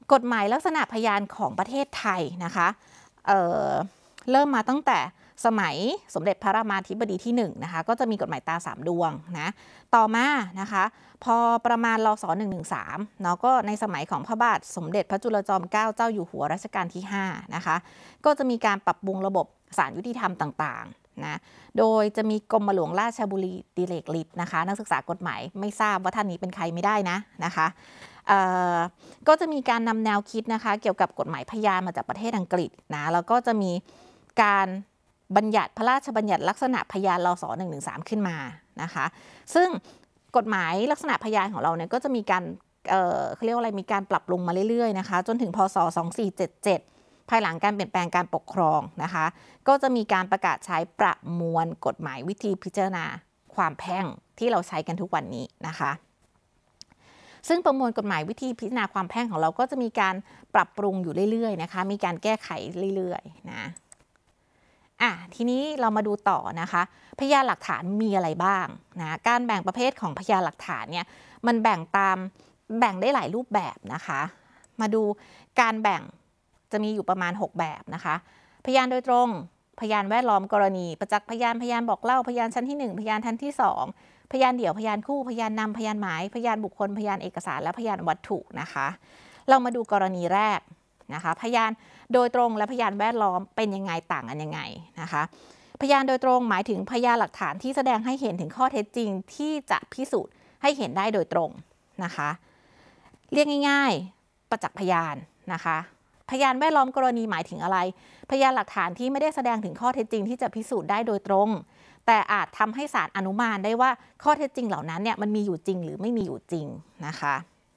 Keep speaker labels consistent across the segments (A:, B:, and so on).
A: กฎหมายลักษณะพยานของประเทศไทยนะคะเเริ่มมาตั้งแต่สมัยสมเด็จพระรามาธิบดีที่1นะคะก็จะมีกฎหมายตา3ดวงนะต่อมานะคะพอประมาณรศ113เนาะก็ในสมัยของพระบาทสมเด็จพระจุลจอมเกล้าเจ้าอยู่หัวรัชกาลที่5นะคะก็จะมีการปรับปรุงระบบศาลยุติธรรมต่างๆนะโดยจะมีกรมหลวงราชบุรีดิเรกฤทธิ์นะคะนักศึกษากฎหมายไม่ทราบว่าท่านนี้เป็นใครไม่ได้นะคะก็จะมีการนำแนวคิดนะคะเกี่ยวกับกฎหมายพยานมาจากประเทศอังกฤษนะแล้วก็จะมีการบัญญัติพระราชบัญญัติลักษณะพยานรศ113ขึ้นมานะคะซึ่งกฎหมายลักษณะพยานของเราเนี่ยก็จะมีการเขาเรียกว่าอะไรมีการปรับปรุงมาเรื่อยๆนะคะจนถึงพศ2477ภายหลังการเปลี่ยนแปลงการปกครองนะคะก็จะมีการประกาศใช้ประมวลกฎหมายวิธีพิจารณาความแพ่งที่เราใช้กันทุกวันนี้นะคะซึ่งประมวลกฎหมายวิธีพิจารณาความแพ่งของเราก็จะมีการปรับปรุงอยู่เรื่อยๆนะคะมีการแก้ไขเรื่อยๆนะทีนี้เรามาดูต่อนะคะพยานหลักฐานมีอะไรบ้างนะการแบ่งประเภทของพยานหลักฐานเนี่ยมันแบ่งได้หลายรูปแบบนะคะมาดูการแบ่งจะมีอยู่ประมาณ6แบบนะคะพยานโดยตรงพยานแวดล้อมกรณีประจักษ์พยานบอกเล่าพยานชั้นที่1พยานชั้นที่2พยานเดี่ยวพยานคู่พยานนำพยานหมายพยานบุคคลพยานเอกสารและพยานวัตถุนะคะเรามาดูกรณีแรกนะคะพยานโดยตรงและพยานแวดล้อมเป็นยังไงต่างกันยังไงนะคะพยานโดยตรงหมายถึงพยานหลักฐานที่แสดงให้เห็นถึงข้อเท็จจริงที่จะพิสูจน์ให้เห็นได้โดยตรงนะคะเรียกง่ายๆประจักษ์พยานนะคะพยานแวดล้อมกรณีหมายถึงอะไรพยานหลักฐานที่ไม่ได้แสดงถึงข้อเท็จจริงที่จะพิสูจน์ได้โดยตรงแต่อาจทำให้ศาลอนุมานได้ว่าข้อเท็จจริงเหล่านั้นเนี่ยมันมีอยู่จริงหรือไม่มีอยู่จริงนะคะ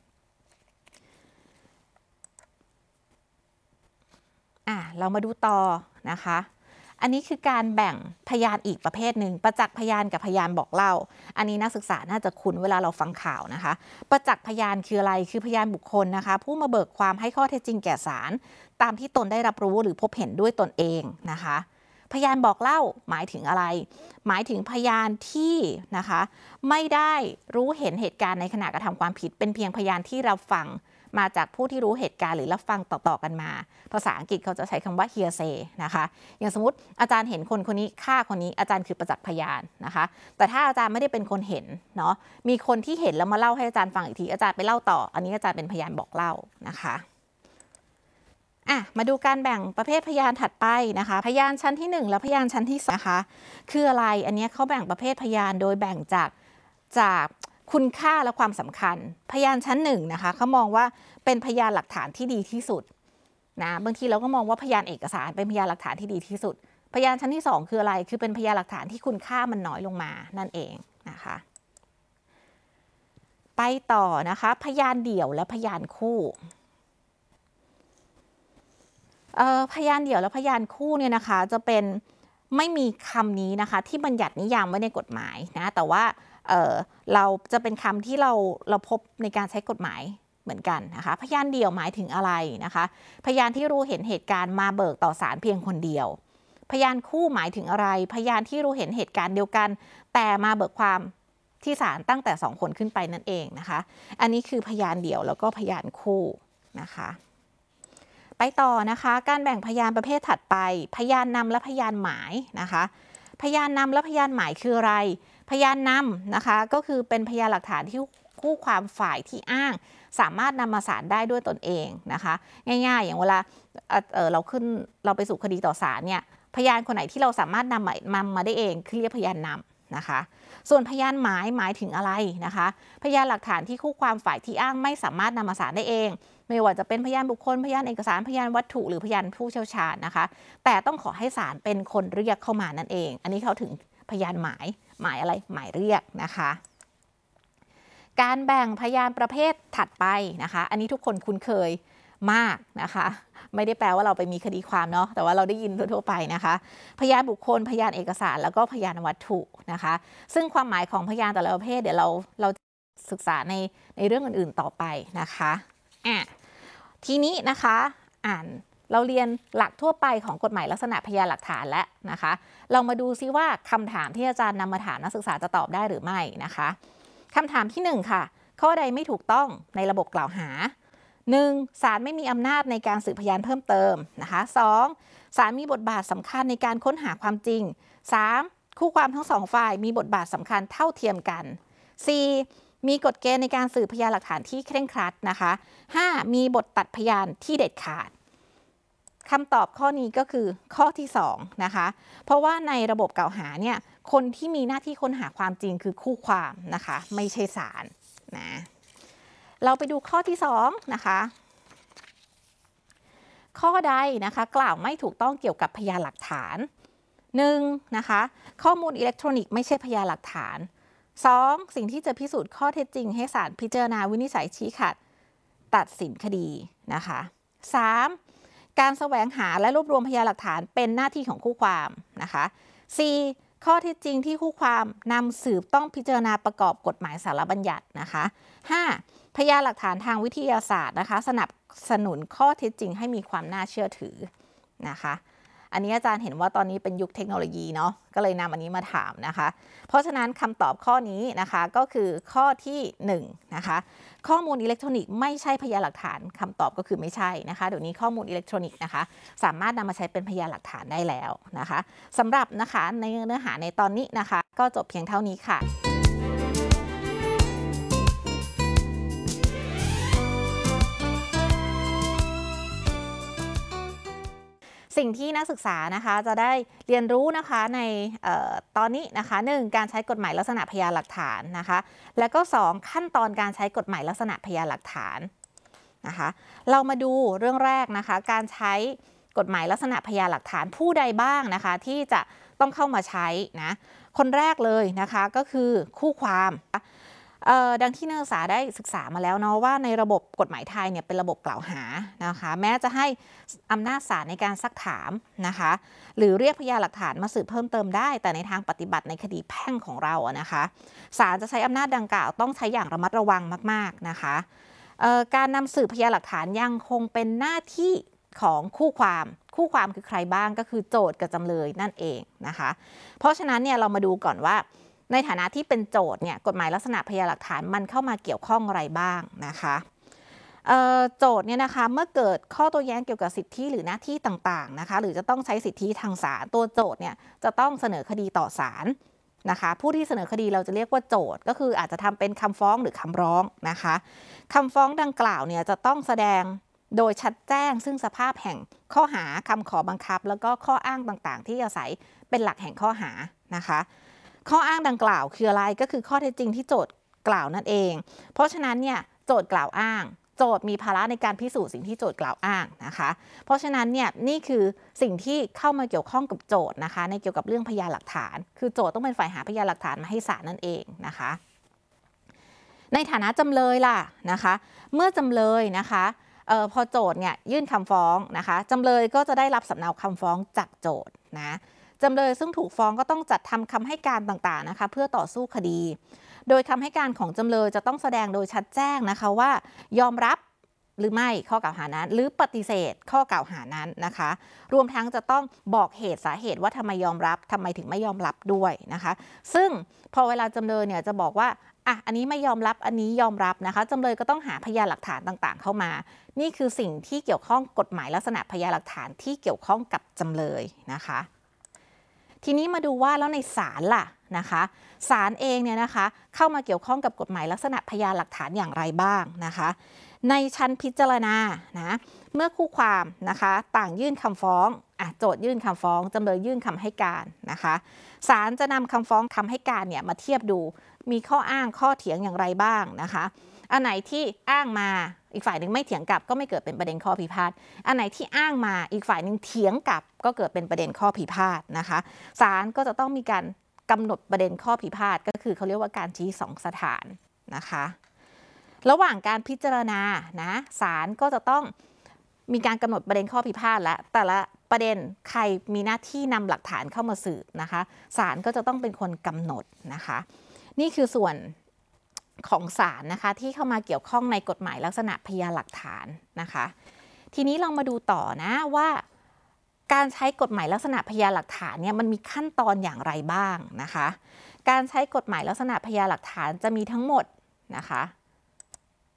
A: เรามาดูต่อนะคะอันนี้คือการแบ่งพยานอีกประเภทหนึ่งประจักษ์พยานกับพยานบอกเล่าอันนี้นักศึกษาน่าจะคุ้นเวลาเราฟังข่าวนะคะประจักษ์พยานคืออะไรคือพยานบุคคลนะคะผู้มาเบิกความให้ข้อเท็จจริงแก่ศาลตามที่ตนได้รับรู้หรือพบเห็นด้วยตนเองนะคะพยานบอกเล่าหมายถึงอะไรหมายถึงพยานที่นะคะไม่ได้รู้เห็นเหตุการณ์ในขณะกระทำความผิดเป็นเพียงพยานที่รับฟังมาจากผู้ที่รู้เหตุการณ์หรือรับฟังต่อๆกันมาภาษาอังกฤษเขาจะใช้คำว่า hearsay นะคะอย่างสมมติอาจารย์เห็นคนนี้ฆ่าคนนี้อาจารย์คือประจักษ์พยานนะคะแต่ถ้าอาจารย์ไม่ได้เป็นคนเห็นเนาะมีคนที่เห็นแล้วมาเล่าให้อาจารย์ฟังอีกทีอาจารย์ไปเล่าต่ออันนี้อาจารย์เป็นพยานบอกเล่านะคะมาดูการแบ่งประเภทพยานถัดไปนะคะพยานชั้นที่1และพยานชั้นที่2นะคะคืออะไรอันนี้เขาแบ่งประเภทพยานโดยแบ่งจากคุณค่าและความสำคัญพยานชั้น1นะคะเขามองว่าเป็นพยานหลักฐานที่ดีที่สุดนะบางทีเราก็มองว่าพยานเอกสารเป็นพยานหลักฐานที่ดีที่สุดพยานชั้นที่2คืออะไรคือเป็นพยานหลักฐานที่คุณค่ามันน้อยลงมานั่นเองนะคะไปต่อนะคะพยานเดี่ยวและพยานคู่พยานเดี่ยวและพยานคู่เนี่ยนะคะจะเป็นไม่มีคำนี้นะคะที่บัญญัตินิยามไว้ในกฎหมายนะแต่ว่าเราจะเป็นคำที่เราพบในการใช้กฎหมายเหมือนกันนะคะพยานเดี่ยวหมายถึงอะไรนะคะพยานที่รู้เห็นเหตุการณ์มาเบิกต่อศาลเพียงคนเดียวพยานคู่หมายถึงอะไรพยานที่รู้เห็นเหตุการณ์เดียวกันแต่มาเบิกความที่ศาลตั้งแต่2คนขึ้นไปนั่นเองนะคะอันนี้คือพยานเดี่ยวแล้วก็พยานคู่นะคะไปต่อนะคะการแบ่งพยานประเภทถัดไปพยานนำและพยานหมายนะคะพยานนำและพยานหมายคืออะไรพยานนำนะคะก็คือเป็นพยานหลักฐานที่คู่ความฝ่ายที่อ้างสามารถนำมาศาลได้ด้วยตนเองนะคะง่ายๆอย่างเวลาเราไปสู่คดีต่อศาลเนี่ยพยานคนไหนที่เราสามารถนำมาได้เองคือเรียกพยานนำนะคะส่วนพยานหมายถึงอะไรนะคะพยานหลักฐานที่คู่ความฝ่ายที่อ้างไม่สามารถนำมาศาลได้เองไม่ว่าจะเป็นพยานบุคคลพยานเอกสารพยานวัตถุหรือพยานผู้เชี่ยวชาญนะคะแต่ต้องขอให้ศาลเป็นคนเรียกเข้ามานั่นเองอันนี้เขาถึงพยานหมายอะไรหมายเรียกนะคะการแบ่งพยานประเภทถัดไปนะคะอันนี้ทุกคนคุ้นเคยมากนะคะไม่ได้แปลว่าเราไปมีคดีความเนาะแต่ว่าเราได้ยินทั่วไปนะคะพยานบุคคลพยานเอกสารแล้วก็พยานวัตถุนะคะซึ่งความหมายของพยานแต่ละประเภทเดี๋ยวเราศึกษาในเรื่องอื่นๆต่อไปนะคะทีนี้นะคะเราเรียนหลักทั่วไปของกฎหมายลักษณะพยานหลักฐานแล้วนะคะเรามาดูซิว่าคำถามที่อาจารย์นำมาถามนักศึกษาจะตอบได้หรือไม่นะคะคำถามที่1ค่ะข้อใดไม่ถูกต้องในระบบกล่าวหา 1. ศาลไม่มีอำนาจในการสืบพยานเพิ่มเติมนะคะ 2. ศาลมีบทบาทสำคัญในการค้นหาความจริง 3. คู่ความทั้งสองฝ่ายมีบทบาทสำคัญเท่าเทียมกัน 4. มีกฎเกณฑ์ในการสืบพยานหลักฐานที่เคร่งครัดนะคะ 5. มีบทตัดพยานที่เด็ดขาดคำตอบข้อนี้ก็คือข้อที่2นะคะเพราะว่าในระบบกล่าวหาเนี่ยคนที่มีหน้าที่ค้นหาความจริงคือคู่ความนะคะไม่ใช่ศาลนะเราไปดูข้อที่2นะคะข้อใดนะคะกล่าวไม่ถูกต้องเกี่ยวกับพยานหลักฐาน 1. นะคะข้อมูลอิเล็กทรอนิกส์ไม่ใช่พยานหลักฐาน 2. สิ่งที่จะพิสูจน์ข้อเท็จจริงให้ศาลพิจารณาวินิจฉัยชี้ขาดตัดสินคดีนะคะ 3. การแสวงหาและรวบรวมพยานหลักฐานเป็นหน้าที่ของคู่ความนะคะ 4. ข้อเท็จจริงที่คู่ความนำสืบต้องพิจารณาประกอบกฎหมายสารบัญญัตินะคะ 5. พยานหลักฐานทางวิทยาศาสตร์นะคะสนับสนุนข้อเท็จจริงให้มีความน่าเชื่อถือนะคะอันนี้อาจารย์เห็นว่าตอนนี้เป็นยุคเทคโนโลยีเนาะก็เลยนำอันนี้มาถามนะคะเพราะฉะนั้นคำตอบข้อนี้นะคะก็คือข้อที่1นะคะข้อมูลอิเล็กทรอนิกส์ไม่ใช่พยานหลักฐานคำตอบก็คือไม่ใช่นะคะเดี๋ยวนี้ข้อมูลอิเล็กทรอนิกส์นะคะสามารถนำมาใช้เป็นพยานหลักฐานได้แล้วนะคะสำหรับนะคะในเนื้อหาในตอนนี้นะคะก็จบเพียงเท่านี้ค่ะสิ่งที่นักศึกษานะคะจะได้เรียนรู้นะคะในตอนนี้นะคะ1การใช้กฎหมายลักษณะพยานหลักฐานนะคะและก็2ขั้นตอนการใช้กฎหมายลักษณะพยานหลักฐานนะคะเรามาดูเรื่องแรกนะคะการใช้กฎหมายลักษณะพยานหลักฐานผู้ใดบ้างนะคะที่จะต้องเข้ามาใช้นะคนแรกเลยนะคะก็คือคู่ความดังที่นักศึกษาได้ศึกษามาแล้วเนาะว่าในระบบกฎหมายไทยเนี่ยเป็นระบบกล่าวหานะคะแม้จะให้อำนาจศาลในการซักถามนะคะหรือเรียกพยานหลักฐานมาสืบเพิ่มเติมได้แต่ในทางปฏิบัติในคดีแพ่งของเราอะนะคะศาลจะใช้อำนาจดังกล่าวต้องใช้อย่างระมัดระวังมากๆนะคะการนำสืบพยานหลักฐานยังคงเป็นหน้าที่ของคู่ความคือใครบ้างก็คือโจทก์กับจำเลยนั่นเองนะคะเพราะฉะนั้นเนี่ยเรามาดูก่อนว่าในฐานะที่เป็นโจทก์เนี่ยกฎหมายลักษณะพยานหลักฐานมันเข้ามาเกี่ยวข้องอะไรบ้างนะคะโจทก์เนี่ยนะคะเมื่อเกิดข้อโต้แย้งเกี่ยวกับสิทธิหรือหน้าที่ต่างๆนะคะหรือจะต้องใช้สิทธิทางศาลตัวโจทก์เนี่ยจะต้องเสนอคดีต่อศาลนะคะผู้ที่เสนอคดีเราจะเรียกว่าโจทก์ก็คืออาจจะทำเป็นคำฟ้องหรือคำร้องนะคะคำฟ้องดังกล่าวเนี่ยจะต้องแสดงโดยชัดแจ้งซึ่งสภาพแห่งข้อหาคำขอบังคับแล้วก็ข้ออ้างต่างๆที่อาศัยเป็นหลักแห่งข้อหานะคะข้ออ้างดังกล่าวคืออะไรก็คือข้อเท็จจริงที่โจทก์กล่าวนั่นเองเพราะฉะนั้นเนี่ยโจทก์กล่าวอ้างโจทก์มีภาระในการพิสูจน์สิ่งที่โจทก์กล่าวอ้างนะคะเพราะฉะนั้นเนี่ยนี่คือสิ่งที่เข้ามาเกี่ยวข้องกับโจทก์นะคะในเกี่ยวกับเรื่องพยานหลักฐานคือโจทก์ต้องเป็นฝ่ายหาพยานหลักฐานมาให้ศาลนั่นเองนะคะในฐานะจำเลยล่ะนะคะเมื่อจำเลยนะคะพอโจทก์เนี่ยยื่นคำฟ้องนะคะจำเลยก็จะได้รับสำเนาคำฟ้องจากโจทก์นะจำเลยซึ่งถูกฟ้องก็ต้องจัดทำคำให้การต่างๆนะคะเพื่อต่อสู้คดีโดยคำให้การของจำเลยจะต้องแสดงโดยชัดแจ้งนะคะว่ายอมรับหรือไม่ข้อกล่าวหานั้นหรือปฏิเสธข้อกล่าวหานั้นนะคะรวมทั้งจะต้องบอกเหตุสาเหตุว่าทำไมยอมรับทำไมถึงไม่ยอมรับด้วยนะคะซึ่งพอเวลาจำเลยเนี่ยจะบอกว่าอันนี้ไม่ยอมรับอันนี้ยอมรับนะคะจำเลยก็ต้องหาพยานหลักฐานต่างๆเข้ามานี่คือสิ่งที่เกี่ยวข้องกฎหมายลักษณะพยานหลักฐานที่เกี่ยวข้องกับจำเลยนะคะทีนี้มาดูว่าแล้วในศาลล่ะนะคะศาลเองเนี่ยนะคะเข้ามาเกี่ยวข้องกับกฎหมายลักษณะพยานหลักฐานอย่างไรบ้างนะคะในชั้นพิจารณานะเมื่อคู่ความนะคะต่างยื่นคำฟ้องโจทก์ยื่นคำฟ้องจำเลยยื่นคำให้การนะคะศาลจะนำคำฟ้องคำให้การเนี่ยมาเทียบดูมีข้ออ้างข้อเถียงอย่างไรบ้างนะคะอันไหนที่อ้างมาอีกฝ่ายหนึ่งไม่เถียงกลับก็ไม่เกิดเป็นประเด็นข้อพิพาทอันไหนที่อ้างมาอีกฝ่ายหนึ่งเถียงกลับก็เกิดเป็นประเด็นข้อพิพาทนะคะศาลก็จะต้องมีการกำหนดประเด็นข้อพิพาทก็คือเขาเรียกว่าการชี้สองสถานนะคะระหว่างการพิจารณานะศาลก็จะต้องมีการกำหนดประเด็นข้อพิพาทและแต่ละประเด็นใครมีหน้าที่นำหลักฐานเข้ามาสืบนะคะศาลก็จะต้องเป็นคนกำหนดนะคะนี่คือส่วนของศาลนะคะที่เข้ามาเกี่ยวข้องในกฎหมายลักษณะพยานหลักฐานนะคะทีนี้เรามาดูต่อนะว่าการใช้กฎหมายลักษณะพยานหลักฐานเนี่ยมันมีขั้นตอนอย่างไรบ้างนะคะการใช้กฎหมายลักษณะพยานหลักฐานจะมีทั้งหมดนะคะ